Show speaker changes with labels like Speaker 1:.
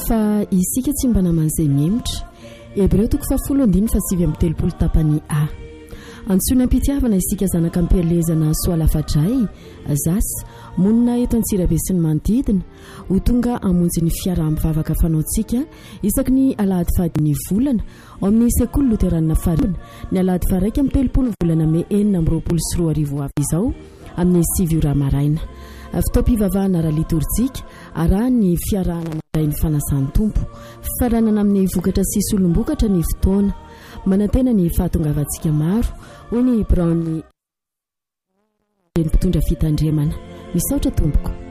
Speaker 1: fa isika tsy mba naman'izay mihemitra. Hebreo 10:7 tapany A. Antsoina am-pitiavana isika zanaka am-pialezana soalafadray zasy monina eto Antsirabe sy ny manodidina ho tonga hamonjy ny fiaraha-mivavaka fanaontsika isaky ny alahady fahadiny volana ao amin'ny sekoly loteranina Farina ny alahady faraika amin'ny 30 volana May 2024 avy izao amin'ny 7 maraina. Fitaom-pivavahana ara liturjika arahany fiarahana mandray ny fanasan'ny tompo fifaranana amin'ny vokatra sy solombokatra ny fotoana manantena ny fahatongavantsika maro hoy ny Brown ny mpitondra fitandremana misaotra tompoko.